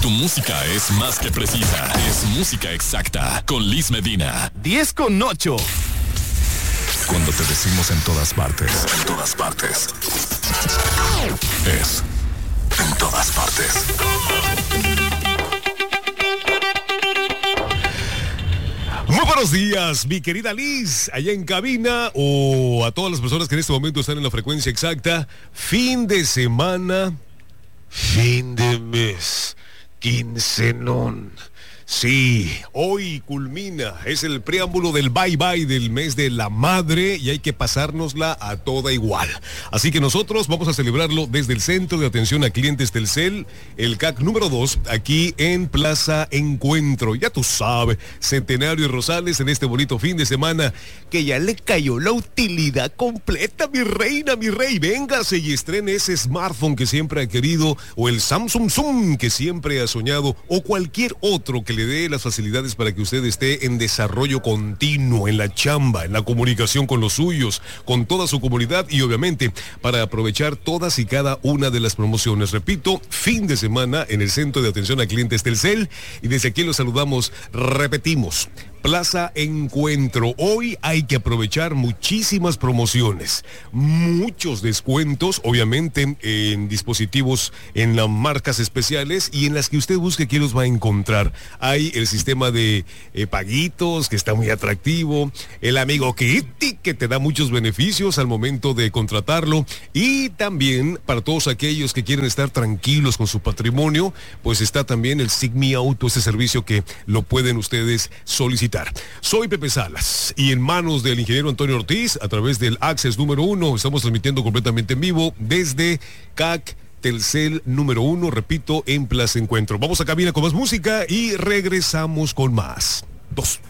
Tu música es más que precisa. Es música exacta. Con Liz Medina. 10:08. Cuando te decimos en todas partes. En todas partes. Es en todas partes. Muy buenos días, mi querida Liz, allá en cabina, o a todas las personas que en este momento están en la frecuencia exacta. Fin de semana, fin de mes, quincenón. Sí, hoy culmina, es el preámbulo del bye bye del mes de la madre y hay que pasárnosla a toda igual. Así que nosotros vamos a celebrarlo desde el Centro de Atención a Clientes Telcel, el CAC número 2, aquí en Plaza Encuentro. Ya tú sabes, Centenario y Rosales en este bonito fin de semana, que ya le cayó la utilidad completa, mi reina, mi rey. Véngase y estrene ese smartphone que siempre ha querido, o el Samsung Zoom que siempre ha soñado, o cualquier otro que le dé las facilidades para que usted esté en desarrollo continuo, en la chamba, en la comunicación con los suyos, con toda su comunidad y obviamente para aprovechar todas y cada una de las promociones. Repito, fin de semana en el Centro de Atención a Clientes Telcel y desde aquí los saludamos, repetimos. Plaza Encuentro. Hoy hay que aprovechar muchísimas promociones, muchos descuentos, obviamente en dispositivos, en las marcas especiales y en las que usted busque que los va a encontrar. Hay el sistema de paguitos que está muy atractivo, el amigo Kitty que te da muchos beneficios al momento de contratarlo y también para todos aquellos que quieren estar tranquilos con su patrimonio, pues está también el Sigmi Auto, ese servicio que lo pueden ustedes solicitar. Soy Pepe Salas y en manos del ingeniero Antonio Ortiz, a través del Access número 1, estamos transmitiendo completamente en vivo desde CAC Telcel número 1, repito, en Plaza Encuentro. Vamos a cabina con más música y regresamos con más. 2.